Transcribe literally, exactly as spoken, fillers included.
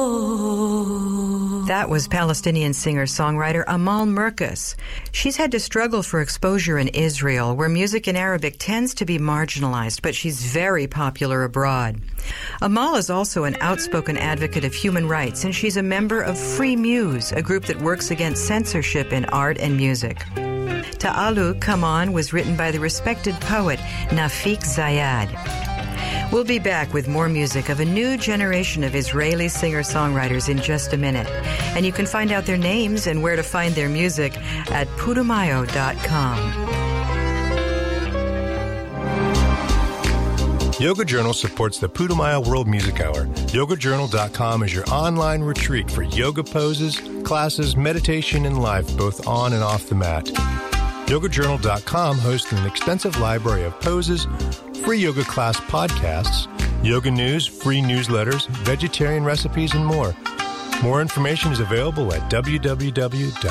That was Palestinian singer-songwriter Amal Merkis. She's had to struggle for exposure in Israel, where music in Arabic tends to be marginalized, but she's very popular abroad. Amal is also an outspoken advocate of human rights, and she's a member of Free Muse, a group that works against censorship in art and music. Ta'alu, Come On, was written by the respected poet Nafik Zayad. We'll be back with more music of a new generation of Israeli singer-songwriters in just a minute. And you can find out their names and where to find their music at putumayo dot com. Yoga Journal supports the Putumayo World Music Hour. yoga journal dot com is your online retreat for yoga poses, classes, meditation, and life, both on and off the mat. yoga journal dot com hosts an extensive library of poses, free yoga class podcasts, yoga news, free newsletters, vegetarian recipes, and more. More information is available at w w w dot